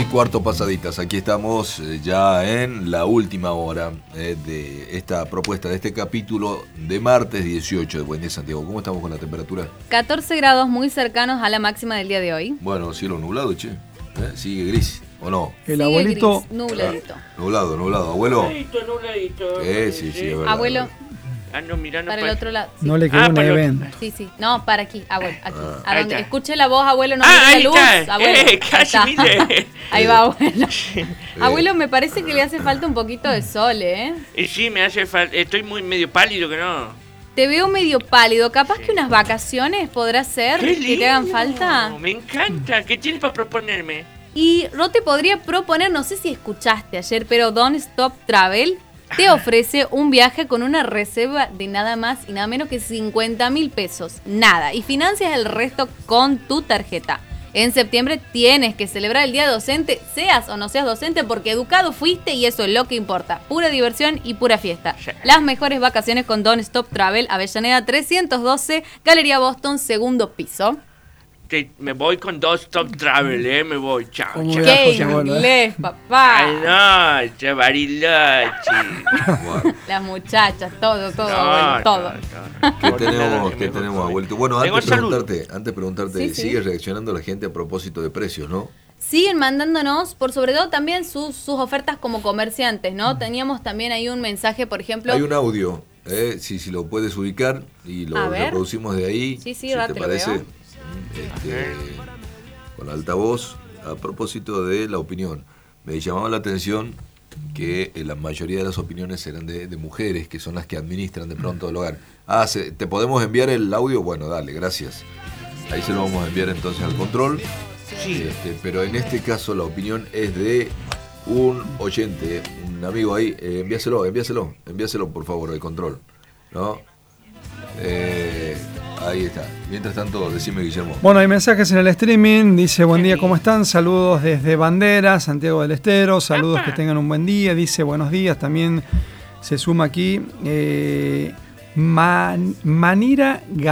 4 pasaditas. Aquí estamos ya en la última hora de esta propuesta, de este capítulo de martes 18 de Buen Día Santiago. ¿Cómo estamos con la temperatura? 14 grados, muy cercanos a la máxima del día de hoy. Bueno, cielo nublado, che. Sigue gris, ¿o no? El abuelito... Gris, nubladito. Nublado. Abuelo. Nubladito. Sí, es verdad. Abuelo, Ando mirando para el otro lado. Sí. No le quedó un para el otro. evento. Sí. No, para aquí, abuelo, aquí. A Ahí donde está. escuche la voz, abuelo, no me dé ahí la luz. está. Abuelo, ahí Casi, está. mire. Ahí va, abuelo. Abuelo, me parece que le hace falta un poquito de sol, ¿eh? Sí, me hace falta. Estoy muy medio pálido que no. Te veo medio pálido. Capaz que unas vacaciones podrá ser ¡Qué que te hagan lindo! falta. Me encanta. ¿Qué tienes para proponerme? Y yo te podría proponer, no sé si escuchaste ayer, pero Don't Stop Travel te ofrece un viaje con una reserva de nada más y nada menos que 50.000 pesos. Nada. Y financias el resto con tu tarjeta. En septiembre tienes que celebrar el día docente, seas o no seas docente, porque educado fuiste y eso es lo que importa. Pura diversión y pura fiesta. Sí. Las mejores vacaciones con Don't Stop Travel, Avellaneda 312, Galería Boston, segundo piso. Me voy con Don't Stop Travel, me voy. Chao, ¿Cómo chao. era? ¡Qué José Bono, inglés, papá! Ay, no, Bariloche. Bueno, Las muchachas, todo, No, abuelo, todo. ¿Qué tenemos, abuelito? Bueno, Tengo antes de preguntarte, Sí, sí. sigue reaccionando la gente a propósito de precios, ¿no? Siguen mandándonos, por sobre todo también sus ofertas como comerciantes, ¿no? Teníamos también ahí un mensaje, por ejemplo. Hay un audio, si lo puedes ubicar y lo A ver. reproducimos de ahí, Sí, si va, te te lo parece, veo. con altavoz, a propósito de la opinión. Me llamaba la atención que la mayoría de las opiniones eran de mujeres, que son las que administran de pronto el hogar. ¿Te podemos enviar el audio? Bueno, dale, gracias. Ahí se lo vamos a enviar entonces al control. Sí. Pero en este caso la opinión es de un oyente, un amigo ahí. Envíaselo por favor al control, ¿no? Ahí está. Mientras tanto, decime, Guillermo. Bueno, hay mensajes en el streaming. Dice, buen día, ¿cómo están? Saludos desde Bandera, Santiago del Estero. Saludos, que tengan un buen día. Dice, buenos días. También se suma aquí Manira